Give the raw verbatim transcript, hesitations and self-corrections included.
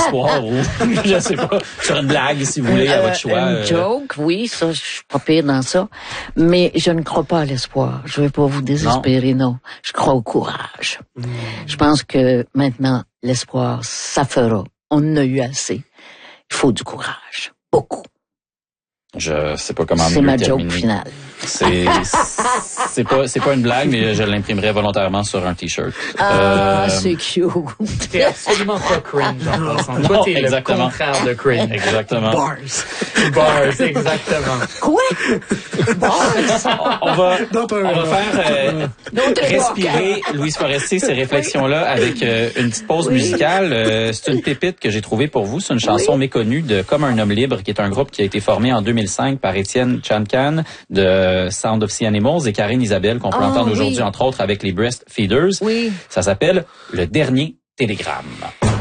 l'espoir ou, je sais pas, sur une blague, si vous voulez, à votre choix. Une euh... joke, oui, ça, je suis pas pire dans ça. Mais je ne crois pas à l'espoir. Je vais pas vous désespérer, non. non. Je crois au courage. Mm. Je pense que maintenant, l'espoir, ça fera. On en a eu assez. Il faut du courage. Beaucoup. Je sais pas comment c'est mieux ma terminer. joke finale. C'est c'est pas c'est pas une blague, mais je l'imprimerai volontairement sur un t-shirt. Ah, euh... c'est cute. T'es absolument pas cringe en passant. Toi, t'es exactement. le contraire de cringe. Exactement. Bars. Bars, exactement. Quoi? Bars? On va on va faire euh, respirer Louise Forestier ces réflexions-là avec euh, une petite pause oui. musicale. Euh, c'est une pépite que j'ai trouvée pour vous. C'est une chanson oui. méconnue de Comme un homme libre, qui est un groupe qui a été formé en deux mille cinq par Étienne Chancan de Sound of Sea Animals et Karine Isabelle, qu'on peut oh, entendre oui. aujourd'hui, entre autres, avec les Breast Feeders. Oui. Ça s'appelle Le Dernier Télégramme.